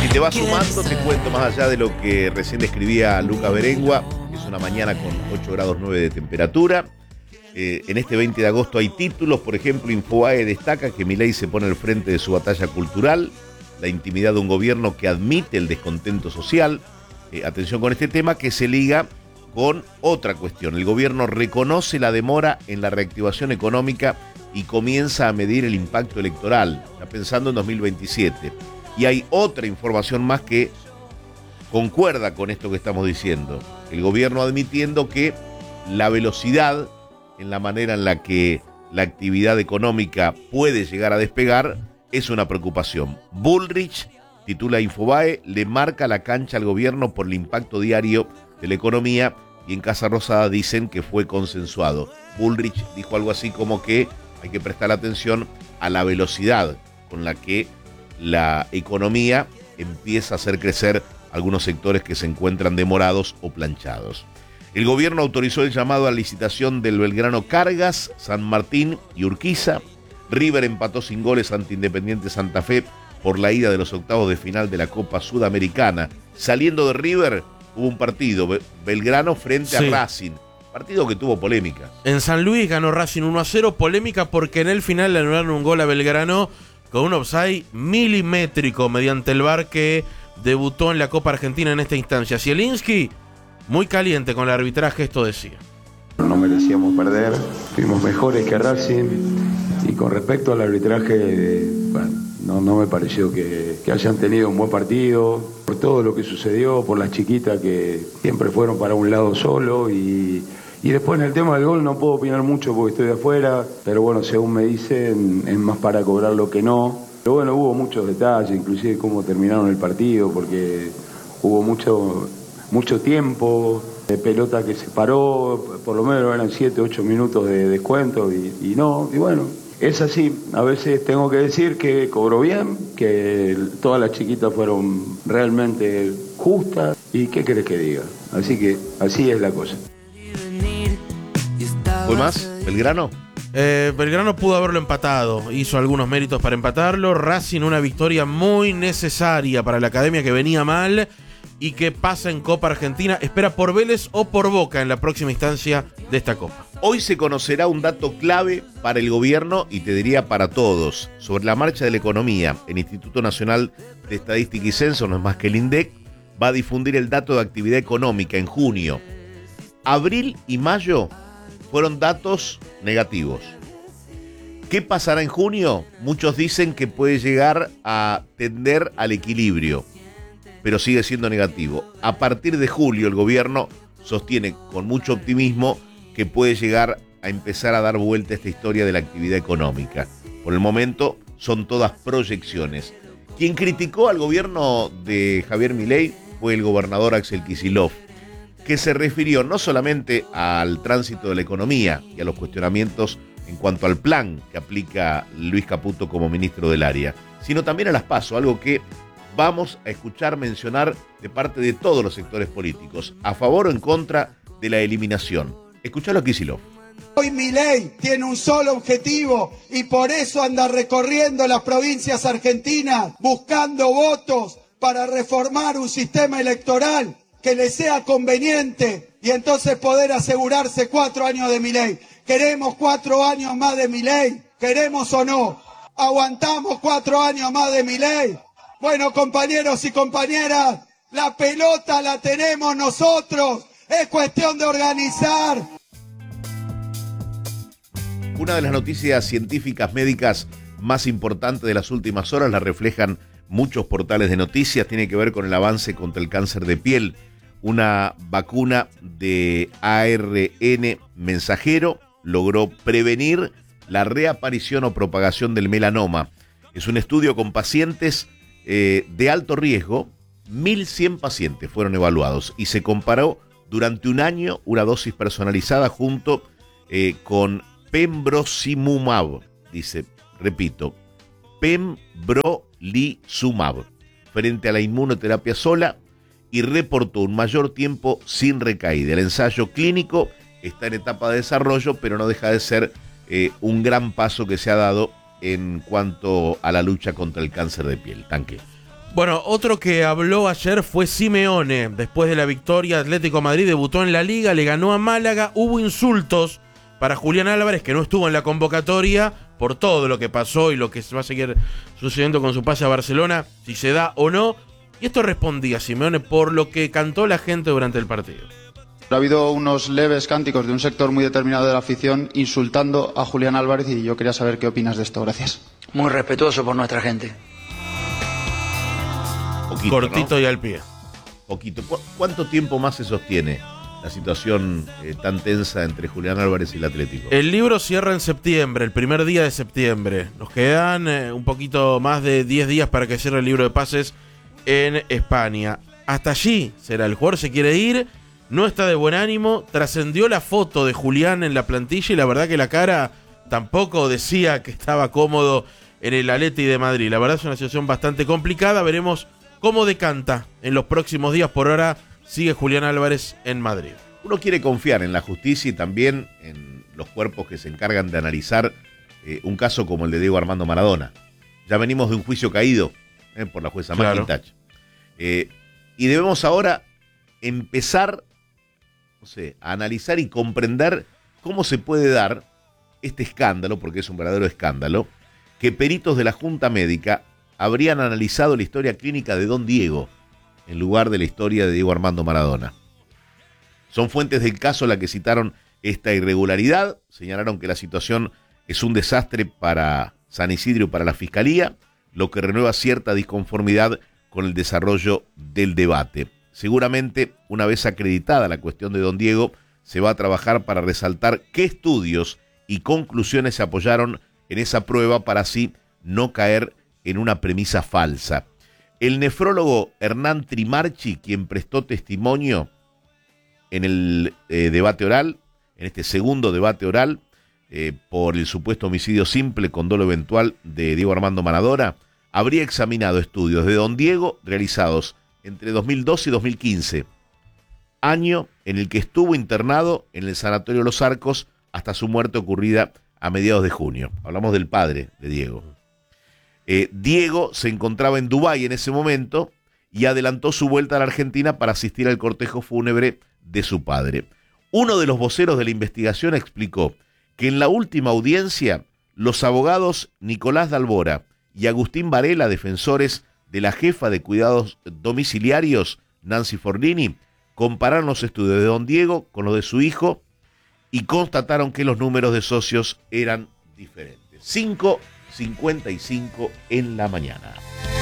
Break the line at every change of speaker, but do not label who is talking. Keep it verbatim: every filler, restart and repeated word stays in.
Si te vas sumando, te cuento más allá de lo que recién describía Lucas Berengua. Es una mañana con ocho grados nueve de temperatura. Eh, en este veinte de agosto hay títulos. Por ejemplo, Infobae destaca que Milei se pone al frente de su batalla cultural, la intimidad de un gobierno que admite el descontento social. Eh, atención con este tema que se liga con otra cuestión. El gobierno reconoce la demora en la reactivación económica y comienza a medir el impacto electoral, ya pensando en dos mil veintisiete. Y hay otra información más que concuerda con esto que estamos diciendo. El gobierno admitiendo que la velocidad en la manera en la que la actividad económica puede llegar a despegar es una preocupación. Bullrich, titula Infobae, le marca la cancha al gobierno por el impacto diario de la economía, y en Casa Rosada dicen que fue consensuado. Bullrich dijo algo así como que hay que prestar atención a la velocidad con la que la economía empieza a hacer crecer algunos sectores que se encuentran demorados o planchados. El gobierno autorizó el llamado a licitación del Belgrano Cargas, San Martín y Urquiza. River empató sin goles ante Independiente Santa Fe por la ida de los octavos de final de la Copa Sudamericana. Saliendo de River, hubo un partido, Belgrano frente sí. a Racing. Partido que tuvo polémica.
En San Luis ganó Racing uno a cero, polémica porque en el final le anularon un gol a Belgrano con un offside milimétrico mediante el V A R que debutó en la Copa Argentina en esta instancia. Zielinski, muy caliente con el arbitraje, esto decía.
No merecíamos perder, fuimos mejores que Racing, y con respecto al arbitraje, bueno, no, no me pareció que, que hayan tenido un buen partido, por todo lo que sucedió, por las chiquitas que siempre fueron para un lado solo, y, y después en el tema del gol no puedo opinar mucho porque estoy de afuera, pero bueno, según me dicen, es más para cobrar lo que no. Pero bueno, hubo muchos detalles, inclusive cómo terminaron el partido, porque hubo mucho, mucho tiempo de pelota que se paró, por lo menos eran siete, ocho minutos de descuento, y, y no, y bueno, es así. A veces tengo que decir que cobró bien, que todas las chiquitas fueron realmente justas, y qué querés que diga. Así que así es la cosa.
¿Fue más? ¿Belgrano?
Eh, Belgrano pudo haberlo empatado, hizo algunos méritos para empatarlo. Racing, una victoria muy necesaria para la academia que venía mal y que pasa en Copa Argentina. Espera por Vélez o por Boca en la próxima instancia de esta Copa.
Hoy se conocerá un dato clave para el gobierno y te diría para todos sobre la marcha de la economía. El Instituto Nacional de Estadística y Censo, no es más que el INDEC, va a difundir el dato de actividad económica en junio. Abril y mayo fueron datos negativos. ¿Qué pasará en junio? Muchos dicen que puede llegar a tender al equilibrio, pero sigue siendo negativo. A partir de julio el gobierno sostiene con mucho optimismo que puede llegar a empezar a dar vuelta a esta historia de la actividad económica. Por el momento son todas proyecciones. Quien criticó al gobierno de Javier Milei fue el gobernador Axel Kicillof, que se refirió no solamente al tránsito de la economía y a los cuestionamientos en cuanto al plan que aplica Luis Caputo como ministro del área, sino también a las PASO, algo que vamos a escuchar mencionar de parte de todos los sectores políticos, a favor o en contra de la eliminación. Escuchalo a Kicillof.
Hoy Milei tiene un solo objetivo y por eso anda recorriendo las provincias argentinas buscando votos para reformar un sistema electoral que le sea conveniente y entonces poder asegurarse cuatro años de Milei. ¿Queremos cuatro años más de Milei? ¿Queremos o no? ¿Aguantamos cuatro años más de Milei? Bueno, compañeros y compañeras, la pelota la tenemos nosotros. Es cuestión de organizar.
Una de las noticias científicas médicas más importantes de las últimas horas la reflejan muchos portales de noticias. Tiene que ver con el avance contra el cáncer de piel. Una vacuna de A R N mensajero logró prevenir la reaparición o propagación del melanoma. Es un estudio con pacientes eh, de alto riesgo. mil cien pacientes fueron evaluados y se comparó durante un año una dosis personalizada junto eh, con pembrolizumab. Dice, repito, pembrolizumab frente a la inmunoterapia sola, y reportó un mayor tiempo sin recaída. El ensayo clínico está en etapa de desarrollo, pero no deja de ser eh, un gran paso que se ha dado en cuanto a la lucha contra el cáncer de piel. Tanque.
Bueno, otro que habló ayer fue Simeone. Después de la victoria, Atlético de Madrid debutó en la Liga, le ganó a Málaga. Hubo insultos para Julián Álvarez, que no estuvo en la convocatoria, por todo lo que pasó y lo que va a seguir sucediendo con su pase a Barcelona, si se da o no. Y esto respondía Simeone por lo que cantó la gente durante el partido.
Ha habido unos leves cánticos de un sector muy determinado de la afición insultando a Julián Álvarez y yo quería saber qué opinas de esto. Gracias.
Muy respetuoso por nuestra gente.
Poquito,
Cortito, ¿no? Y al pie.
Poquito. ¿Cu- ¿Cuánto tiempo más se sostiene la situación eh, tan tensa entre Julián Álvarez y el Atlético?
El libro cierra en septiembre, el primer día de septiembre. Nos quedan eh, un poquito más de diez días para que cierre el libro de pases en España. Hasta allí será. El jugador se quiere ir, no está de buen ánimo. Trascendió la foto de Julián en la plantilla y la verdad que la cara tampoco decía que estaba cómodo en el Atleti de Madrid. La verdad es una situación bastante complicada. Veremos cómo decanta en los próximos días. Por ahora sigue Julián Álvarez en Madrid.
Uno quiere confiar en la justicia y también en los cuerpos que se encargan de analizar eh, un caso como el de Diego Armando Maradona. Ya venimos de un juicio caído eh, por la jueza
Claro.
McIntyre. Eh, y debemos ahora empezar, no sé, a analizar y comprender cómo se puede dar este escándalo, porque es un verdadero escándalo, que peritos de la Junta Médica habrían analizado la historia clínica de Don Diego en lugar de la historia de Diego Armando Maradona. Son fuentes del caso las que citaron esta irregularidad, señalaron que la situación es un desastre para San Isidro y para la Fiscalía, lo que renueva cierta disconformidad con el desarrollo del debate. Seguramente, una vez acreditada la cuestión de Don Diego, se va a trabajar para resaltar qué estudios y conclusiones se apoyaron en esa prueba para así no caer en una premisa falsa. El nefrólogo Hernán Trimarchi, quien prestó testimonio en el eh, debate oral, en este segundo debate oral, eh, por el supuesto homicidio simple con dolo eventual de Diego Armando Maradona, habría examinado estudios de Don Diego realizados entre dos mil doce y dos mil quince, año en el que estuvo internado en el Sanatorio Los Arcos hasta su muerte ocurrida a mediados de junio. Hablamos del padre de Diego. Eh, Diego se encontraba en Dubái en ese momento y adelantó su vuelta a la Argentina para asistir al cortejo fúnebre de su padre. Uno de los voceros de la investigación explicó que en la última audiencia los abogados Nicolás Dalbora y Agustín Varela, defensores de la jefa de cuidados domiciliarios, Nancy Forlini, compararon los estudios de Don Diego con los de su hijo y constataron que los números de socios eran diferentes. cinco cincuenta y cinco en la mañana.